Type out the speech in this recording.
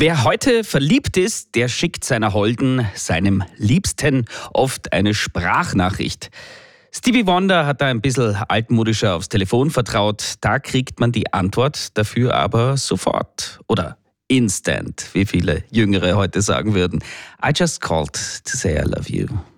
Wer heute verliebt ist, der schickt seiner Holden, seinem Liebsten, oft eine Sprachnachricht. Stevie Wonder hat da ein bisschen altmodischer aufs Telefon vertraut. Da kriegt man die Antwort dafür aber sofort. Oder instant, wie viele Jüngere heute sagen würden. I just called to say I love you.